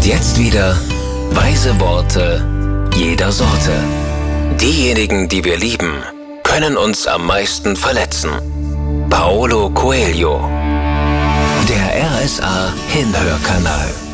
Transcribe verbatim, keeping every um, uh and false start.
Und jetzt wieder weise Worte jeder Sorte. Diejenigen, die wir lieben, können uns am meisten verletzen. Paulo Coelho. Der R S A Hinhörkanal.